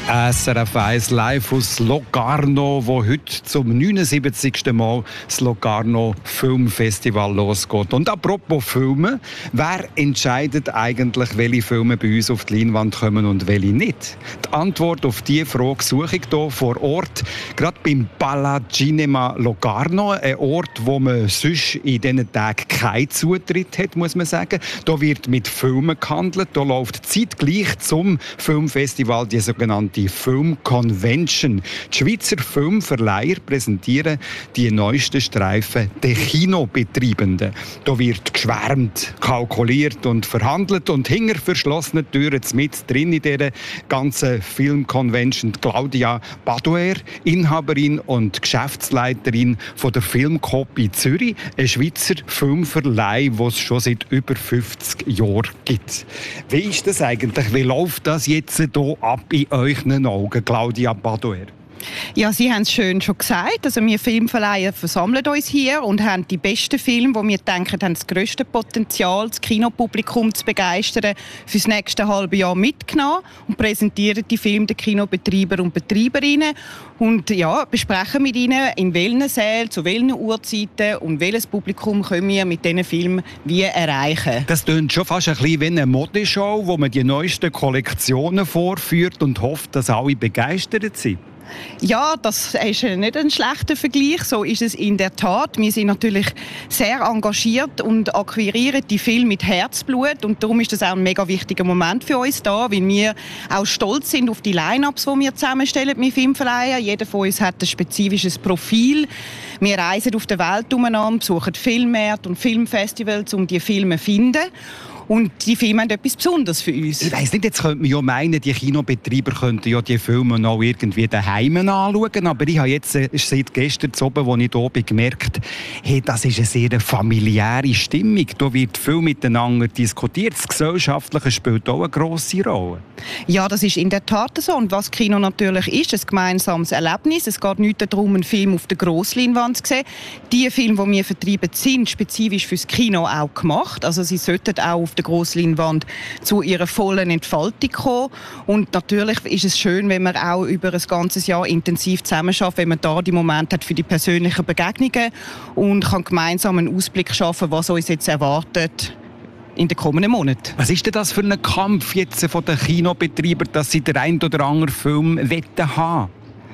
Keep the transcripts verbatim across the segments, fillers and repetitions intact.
S R F eins live aus Locarno, wo heute zum neunundsiebzigsten Mal das Locarno Filmfestival losgeht. Und apropos Filme, wer entscheidet eigentlich, welche Filme bei uns auf die Leinwand kommen und welche nicht? Die Antwort auf diese Frage suche ich hier vor Ort, gerade beim Palacinema Locarno, ein Ort, wo man sonst in diesen Tagen keinen Zutritt hat, muss man sagen. Da wird mit Filmen gehandelt, da läuft zeitgleich zum Filmfestival die sogenannte Film Convention. Die Schweizer Filmverleiher präsentieren die neuesten Streifen der Kinobetreibenden. Da wird geschwärmt, kalkuliert und verhandelt und hinter verschlossenen Türen mit drin in dieser ganzen Film Convention Claudia Badoer, Inhaberin und Geschäftsleiterin von der Filmcopy Zürich, ein Schweizer Filmverleih, den es schon seit über fünfzig Jahren gibt. Wie ist das eigentlich? Wie läuft das jetzt hier ab in euren Augen, Claudia Badoer? Ja, Sie haben es schön schon gesagt. Also wir Filmverleiher versammeln uns hier und haben die besten Filme, wo wir denken, haben das grösste Potenzial, das Kinopublikum zu begeistern, für das nächste halbe Jahr mitgenommen und präsentieren die Filme den Kinobetreiber und Betreiberinnen und ja, besprechen mit ihnen, in welchen Sälen, zu welchen Uhrzeiten und welches Publikum können wir mit diesen Filmen wie erreichen. Das klingt schon fast ein bisschen wie eine Modeshow, wo man die neuesten Kollektionen vorführt und hofft, dass alle begeistert sind. Ja, das ist nicht ein schlechter Vergleich. So ist es in der Tat. Wir sind natürlich sehr engagiert und akquirieren die Filme mit Herzblut. Und darum ist das auch ein mega wichtiger Moment für uns da, weil wir auch stolz sind auf die Line-Ups, die wir zusammenstellen mit Filmverleiher. Jeder von uns hat ein spezifisches Profil. Wir reisen auf der Welt umeinander, besuchen Filmmärkte und Filmfestivals, um die Filme zu finden. Und die Filme haben etwas Besonderes für uns. Ich weiss nicht, jetzt könnte man ja meinen, die Kinobetreiber könnten ja die Filme noch irgendwie daheim anschauen. Aber ich habe jetzt äh, seit gestern oben, als ich hier bin, gemerkt, hey, das ist eine sehr familiäre Stimmung. Da wird viel miteinander diskutiert. Das Gesellschaftliche spielt auch eine grosse Rolle. Ja, das ist in der Tat so. Und was Kino natürlich ist, ein gemeinsames Erlebnis. Es geht nicht darum, einen Film auf der Grossleinwand zu sehen. Die Filme, die wir vertreiben, sind spezifisch fürs Kino auch gemacht. Also sie sollten auch auf der Grossleinwand zu ihrer vollen Entfaltung kommen. Und natürlich ist es schön, wenn man auch über ein ganzes Jahr intensiv zusammenarbeitet, wenn man da die Momente hat für die persönlichen Begegnungen und kann gemeinsam einen Ausblick schaffen, was uns jetzt erwartet in den kommenden Monaten. Was ist denn das für ein Kampf jetzt von den Kinobetreibern, dass sie den einen oder anderen Film wetten haben?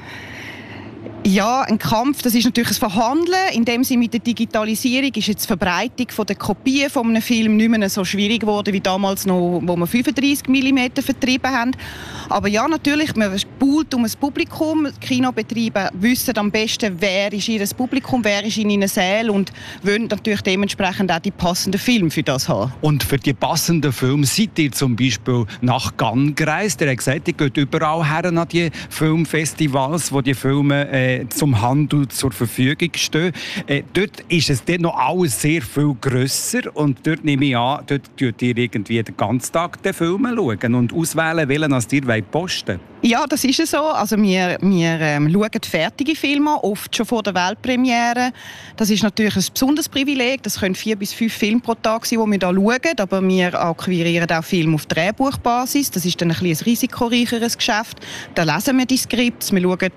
Ja, ein Kampf, das ist natürlich ein Verhandeln. In dem Sinne mit der Digitalisierung ist jetzt die Verbreitung von der Kopien von einem Film nicht mehr so schwierig geworden wie damals noch, wo wir fünfunddreissig Millimeter vertrieben haben. Aber ja, natürlich, man buhlt um ein Publikum. Die Kinobetreiber wissen am besten, wer ist ihr Publikum, wer ist in ihren Sälen und wollen natürlich dementsprechend auch die passenden Filme für das haben. Und für die passenden Filme seid ihr zum Beispiel nach Cannes gereist. Ihr habt gesagt, ihr geht überall her an die Filmfestivals, wo die Filme äh, zum Handel zur Verfügung stehen. Äh, dort ist es dann noch alles sehr viel grösser und dort nehme ich an, dort schaut ihr irgendwie den ganzen Tag den Film schauen und auswählen, welchen als ihr posten wollt. Ja, das ist es so. Also wir, wir ähm, schauen fertige Filme an, oft schon vor der Weltpremiere. Das ist natürlich ein besonderes Privileg. Das können vier bis fünf Filme pro Tag sein, die wir hier schauen. Aber wir akquirieren auch Filme auf Drehbuchbasis. Das ist dann ein, ein risikoreicheres Geschäft. Da lesen wir die Skripts, wir schauen,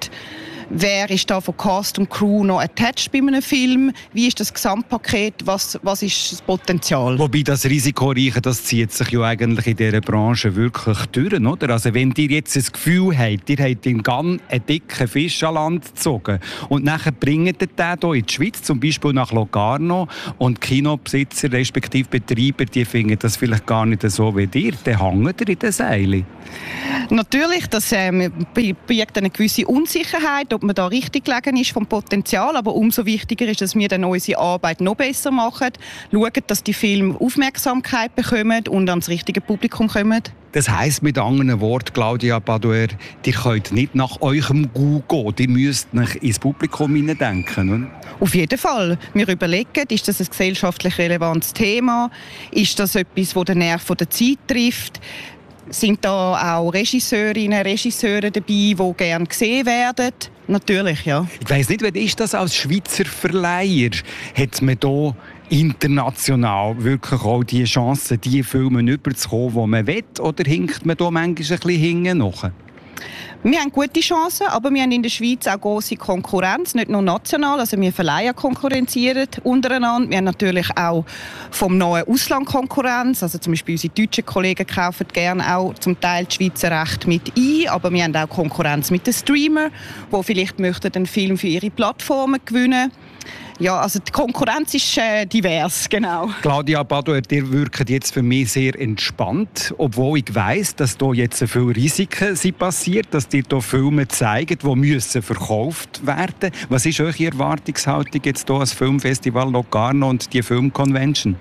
wer ist da von Cast und Crew noch attached bei einem Film? Wie ist das Gesamtpaket? Was, was ist das Potenzial? Wobei das Risikoreiche, das zieht sich ja eigentlich in dieser Branche wirklich durch, oder? Also wenn ihr jetzt das Gefühl habt, ihr habt in Cannes einen dicken Fisch an Land gezogen und nachher bringt ihr den hier in die Schweiz, zum Beispiel nach Locarno, und Kinobesitzer respektive Betreiber, die finden das vielleicht gar nicht so wie ihr, dann hängt ihr in den Seilen. Natürlich, das ähm, birgt eine gewisse Unsicherheit, ob man da richtig gelegen ist vom Potenzial, aber umso wichtiger ist, dass wir dann unsere Arbeit noch besser machen, schauen, dass die Filme Aufmerksamkeit bekommen und ans richtige Publikum kommen. Das heisst mit anderen Worten, Claudia Badoer, ihr könnt nicht nach eurem Goût gehen, ihr müsst nicht ins Publikum hineindenken, oder? Auf jeden Fall. Wir überlegen, ist das ein gesellschaftlich relevantes Thema? Ist das etwas, das den Nerv der Zeit trifft? Sind da auch Regisseurinnen, Regisseure dabei, die gerne gesehen werden? Natürlich, ja. Ich weiss nicht, wie ist das als Schweizer Verleiher? Hat man da international wirklich auch die Chance, die Filme überzukommen, die man will? Oder hinkt man da manchmal ein bisschen hinten nach? Wir haben gute Chancen, aber wir haben in der Schweiz auch grosse Konkurrenz, nicht nur national, also wir Verleiher konkurrenzieren untereinander. Wir haben natürlich auch vom neuen Ausland Konkurrenz, also zum Beispiel unsere deutschen Kollegen kaufen gerne auch zum Teil das Schweizer Recht mit ein, aber wir haben auch Konkurrenz mit den Streamern, die vielleicht möchten einen Film für ihre Plattformen gewinnen. Ja, also die Konkurrenz ist äh, divers, genau. Claudia Badoer, ihr wirkt jetzt für mich sehr entspannt, obwohl ich weiss, dass hier jetzt viele Risiken sind passiert, dass ihr hier Filme zeigen, die müssen verkauft werden. Was ist eure Erwartungshaltung jetzt hier als Filmfestival Locarno und die Filmconvention?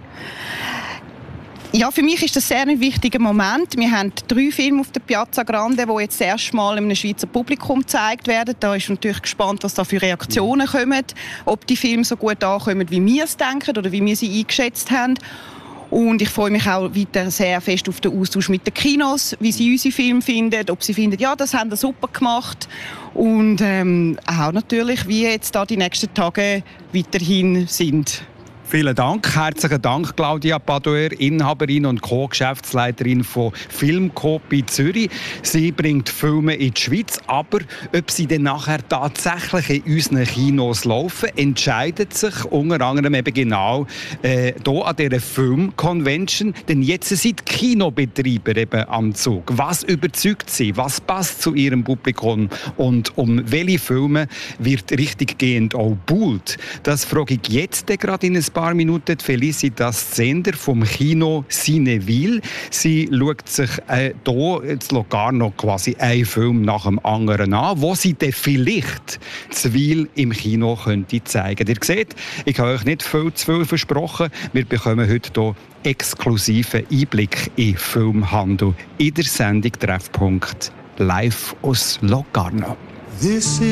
Ja, für mich ist das sehr ein wichtiger Moment. Wir haben drei Filme auf der Piazza Grande, die jetzt das erste Mal einem Schweizer Publikum gezeigt werden. Da ist natürlich gespannt, was da für Reaktionen kommen, ob die Filme so gut ankommen, wie wir es denken oder wie wir sie eingeschätzt haben. Und ich freue mich auch weiter sehr fest auf den Austausch mit den Kinos, wie sie unsere Filme finden, ob sie finden, ja, das haben sie super gemacht. Und ähm, auch natürlich, wie jetzt da die nächsten Tage weiterhin sind. Vielen Dank. Herzlichen Dank, Claudia Badoer, Inhaberin und Co-Geschäftsleiterin von Filmcoop in Zürich. Sie bringt Filme in die Schweiz, aber ob sie dann nachher tatsächlich in unseren Kinos laufen, entscheidet sich unter anderem eben genau äh, hier an dieser Filmconvention. Denn jetzt sind die Kinobetreiber eben am Zug. Was überzeugt sie? Was passt zu ihrem Publikum? Und um welche Filme wird richtiggehend auch buhlt? Das frage ich jetzt gerade in ein paar Minuten Felicitas Zender vom Kino Cineville. Sie schaut sich äh, hier in Locarno quasi einen Film nach dem anderen an, wo sie dann vielleicht zu viel im Kino könnte zeigen. Ihr seht, ich habe euch nicht viel zu viel versprochen. Wir bekommen heute hier exklusiven Einblick in Filmhandel in der Sendung Treffpunkt live aus Locarno.